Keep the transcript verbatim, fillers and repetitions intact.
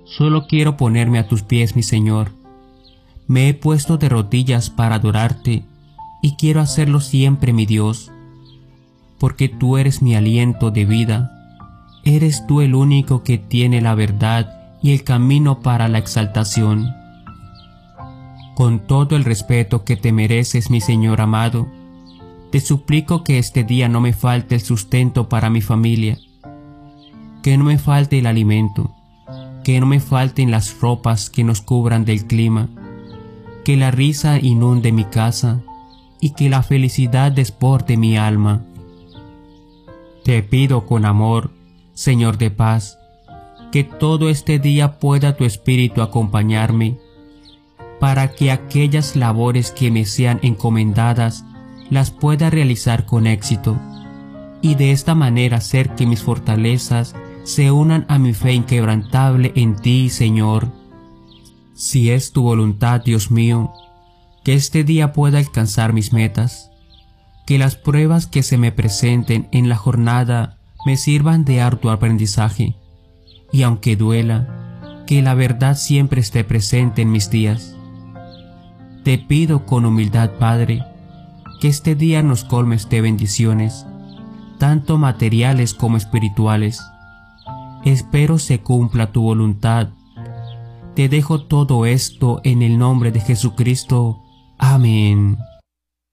Solo quiero ponerme a tus pies, mi Señor. Me he puesto de rodillas para adorarte y quiero hacerlo siempre, mi Dios, porque tú eres mi aliento de vida. Eres tú el único que tiene la verdad y el camino para la exaltación. Con todo el respeto que te mereces, mi Señor amado, te suplico que este día no me falte el sustento para mi familia, que no me falte el alimento, que no me falten las ropas que nos cubran del clima, que la risa inunde mi casa y que la felicidad desborde mi alma. Te pido con amor, Señor de paz, que todo este día pueda tu Espíritu acompañarme, para que aquellas labores que me sean encomendadas las pueda realizar con éxito, y de esta manera hacer que mis fortalezas se unan a mi fe inquebrantable en ti, Señor. Si es tu voluntad, Dios mío, que este día pueda alcanzar mis metas, que las pruebas que se me presenten en la jornada me sirvan de arduo aprendizaje, y aunque duela, que la verdad siempre esté presente en mis días. Te pido con humildad, Padre, que este día nos colmes de bendiciones, tanto materiales como espirituales. Espero se cumpla tu voluntad. Te dejo todo esto en el nombre de Jesucristo. Amén.